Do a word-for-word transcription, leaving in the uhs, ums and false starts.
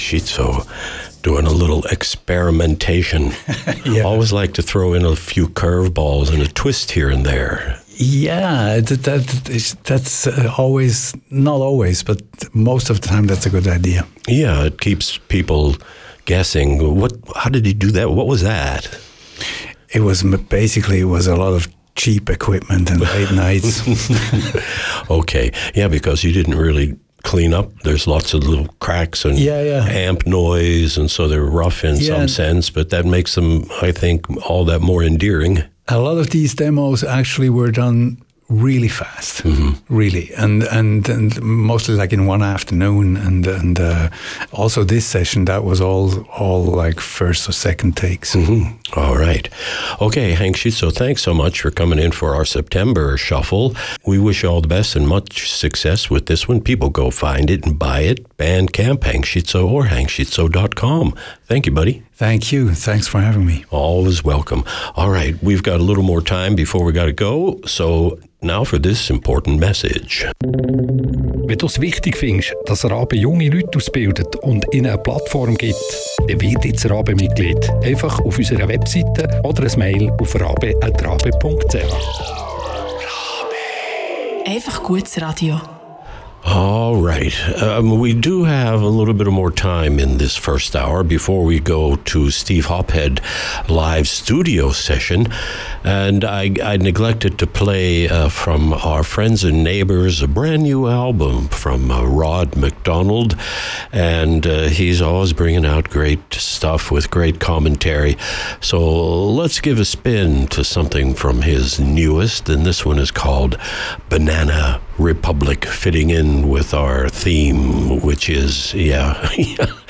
Schizo doing a little experimentation. Yeah. Always like to throw in a few curveballs and a twist here and there. Yeah, that, that is, that's uh, always, not always, but most of the time that's a good idea. Yeah, it keeps people guessing. What? How did he do that? What was that? It was basically, it was a lot of cheap equipment and late nights. Okay, yeah, because you didn't really clean up. There's lots of little cracks and yeah, yeah. amp noise, and so they're rough in yeah. some sense, but that makes them, I think, all that more endearing. A lot of these demos actually were done really fast, mm-hmm. really, and, and and mostly like in one afternoon, and and uh, also this session that was all all like first or second takes. Mm-hmm. All right, okay, Hank Schizo, thanks so much for coming in for our September shuffle. We wish you all the best and much success with this one. People go find it and buy it. Bandcamp, Hank Schizo, or hank schizo dot com. Thank you, buddy. Thank you. Thanks for having me. Always welcome. All right, we've got a little more time before we got to go, so now for this important message. Wenn du es wichtig findest, dass Rabe junge Leute ausbildet und ihnen eine Plattform gibt, dann wird jetzt Rabe-Mitglied. Einfach auf unserer Webseite oder ein Mail auf rabe at rabe punkt c h. Einfach gutes Radio. All right. Um, we do have a little bit more time in this first hour before we go to Steve Hophead live studio session. And I, I neglected to play uh, from our friends and neighbors a brand new album from uh, Rod McDonald. And uh, he's always bringing out great stuff with great commentary. So let's give a spin to something from his newest. And this one is called Banana Republic, fitting in with our theme, which is, yeah,